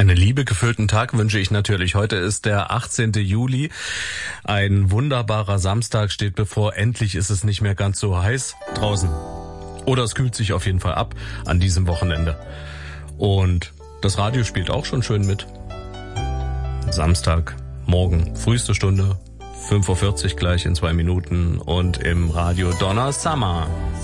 Einen liebegefüllten Tag wünsche ich natürlich. Heute ist der 18. Juli. Ein wunderbarer Samstag steht bevor. Endlich ist es nicht mehr ganz so heiß draußen. Oder es kühlt sich auf jeden Fall ab an diesem Wochenende. Und das Radio spielt auch schon schön mit. Samstag, morgen, früheste Stunde, 5:40 Uhr gleich in 2 Minuten. Und im Radio Donner Summer.